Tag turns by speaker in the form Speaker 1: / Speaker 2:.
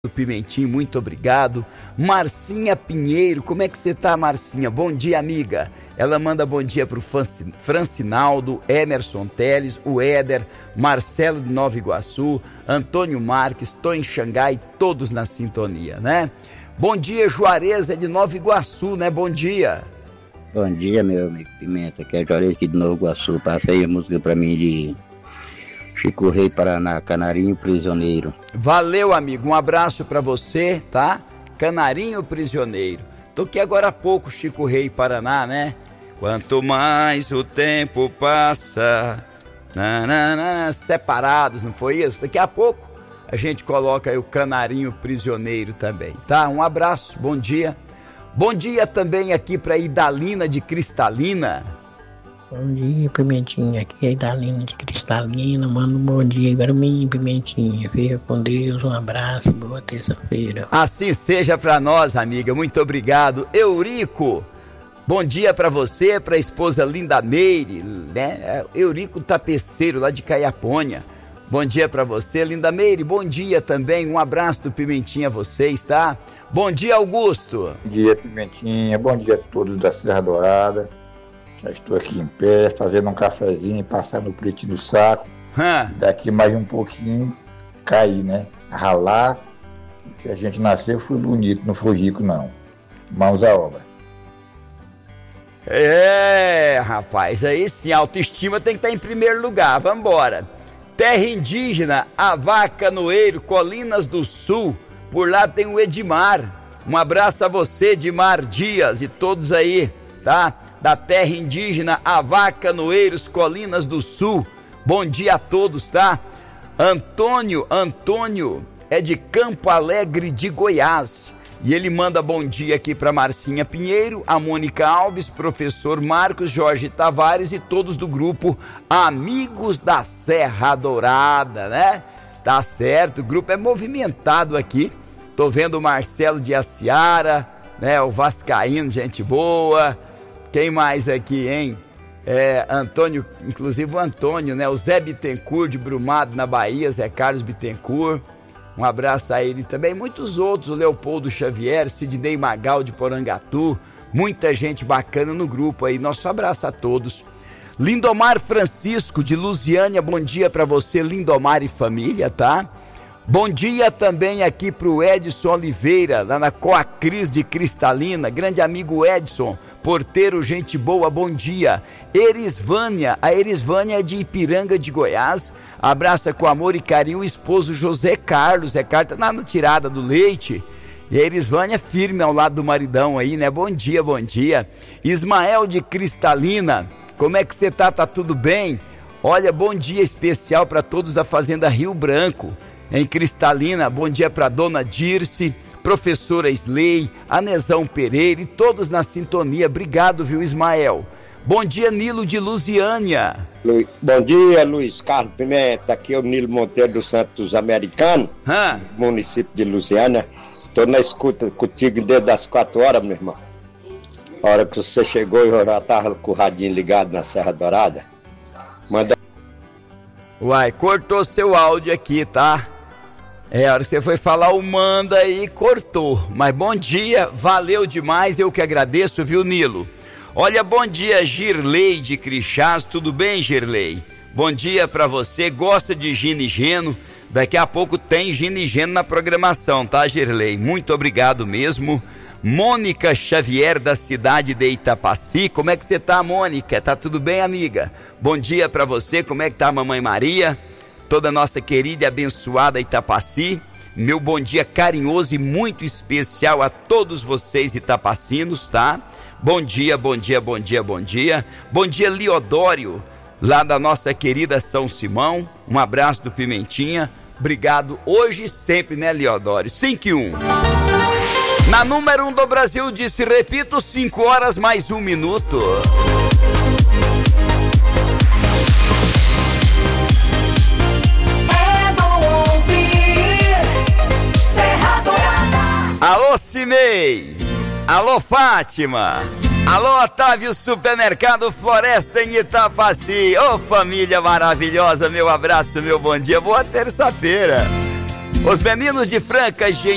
Speaker 1: do Pimentinho, muito obrigado. Marcinha Pinheiro, como é que você tá, Marcinha? Bom dia, amiga. Ela manda bom dia pro Francinaldo, Emerson Teles, o Éder, Marcelo de Nova Iguaçu, Antônio Marques, tô em Xangai, todos na sintonia, né? Bom dia, Juarez, é de Nova Iguaçu, né? Bom dia.
Speaker 2: Bom dia, meu amigo Pimenta, que é Juarez aqui de Nova Iguaçu. Passa aí a música pra mim de Chico Rei, Paraná, Canarinho Prisioneiro.
Speaker 1: Valeu, amigo, um abraço pra você, tá? Canarinho Prisioneiro. Toquei agora há pouco Chico Rei, Paraná, né? Quanto mais o tempo passa, separados, não foi isso? Daqui a pouco a gente coloca aí o Canarinho Prisioneiro também, tá? Um abraço, bom dia. Bom dia também aqui pra Idalina de Cristalina.
Speaker 3: Bom dia, Pimentinha. Aqui é Idalina de Cristalina. Manda um bom dia para mim, Pimentinha. Fica com Deus, um abraço, boa terça-feira.
Speaker 1: Assim seja para nós, amiga. Muito obrigado. Eurico, bom dia para você, para a esposa Linda Meire, né? Eurico Tapeceiro, lá de Caiapônia. Bom dia para você, Linda Meire. Bom dia também. Um abraço do Pimentinha a vocês, tá? Bom dia, Augusto.
Speaker 4: Bom dia, Pimentinha. Bom dia a todos da Serra Dourada. Já estou aqui em pé, fazendo um cafezinho, passar no pretinho do saco. Daqui mais um pouquinho, cair, né? Ralar. Que a gente nasceu foi bonito, não foi rico, não. Mãos à obra.
Speaker 1: Rapaz, aí sim, a autoestima tem que estar em primeiro lugar. Vambora. Terra indígena, Avacanoeiro, Colinas do Sul. Por lá tem o Edmar. Um abraço a você, Edmar Dias, e todos aí, tá? Da terra indígena Avacanoeiros, Colinas do Sul. Bom dia a todos, tá? Antônio é de Campo Alegre de Goiás. E ele manda bom dia aqui para Marcinha Pinheiro, a Mônica Alves, professor Marcos, Jorge Tavares e todos do grupo Amigos da Serra Dourada, né? Tá certo, o grupo é movimentado aqui. Tô vendo o Marcelo de Aciara, né? O Vascaíno, gente boa. Quem mais aqui, hein? Antônio, inclusive o Antônio, né? O Zé Bittencourt de Brumado, na Bahia, Zé Carlos Bittencourt. Um abraço a ele também. Muitos outros, o Leopoldo Xavier, Sidney Magal de Porangatu. Muita gente bacana no grupo aí. Nosso abraço a todos. Lindomar Francisco de Lusiânia, bom dia para você, Lindomar e família, tá? Bom dia também aqui pro Edson Oliveira, lá na Coacris de Cristalina. Grande amigo Edson. Porteiro, gente boa, bom dia. Erisvânia, a Erisvânia é de Ipiranga de Goiás. Abraça com amor e carinho o esposo José Carlos. Zé Carlos tá na tirada do leite. E a Erisvânia firme ao lado do maridão aí, né? Bom dia, bom dia. Ismael de Cristalina, como é que você tá? Tá tudo bem? Olha, bom dia especial para todos da Fazenda Rio Branco, em Cristalina. Bom dia para dona Dirce, professora Sley, Anezão Pereira e todos na sintonia. Obrigado, viu, Ismael? Bom dia, Nilo de Lusiânia.
Speaker 5: Bom dia, Luiz Carlos Pimenta. Aqui é o Nilo Monteiro do Santos Americano, município de Lusiânia. Estou na escuta contigo desde as 4 horas, meu irmão. A hora que você chegou, eu já estava com o radinho ligado na Serra Dourada. Manda.
Speaker 1: Uai, cortou seu áudio aqui, tá? A hora que você foi falar o manda aí, cortou. Mas bom dia, valeu demais, eu que agradeço, viu, Nilo? Olha, bom dia, Girlei de Crixás, tudo bem, Girlei? Bom dia pra você, gosta de Gina e Geno? Daqui a pouco tem Gina e Geno na programação, tá, Girlei? Muito obrigado mesmo. Mônica Xavier, da cidade de Itapaci, como é que você tá, Mônica? Tá tudo bem, amiga? Bom dia pra você, como é que tá a mamãe Maria? Toda a nossa querida e abençoada Itapaci, meu bom dia carinhoso e muito especial a todos vocês itapacinos, tá? Bom dia, bom dia, bom dia, bom dia. Bom dia, Liodório, lá da nossa querida São Simão. Um abraço do Pimentinha. Obrigado hoje e sempre, né, Liodório? 5 e 1. Na número 1 do Brasil, disse, repito, 5 horas mais 1 minuto. Alô, Cimei! Alô, Fátima! Alô, Otávio Supermercado Floresta em Itapaci! Ô, família maravilhosa, meu abraço, meu bom dia, boa terça-feira! Os meninos de Franca, gente.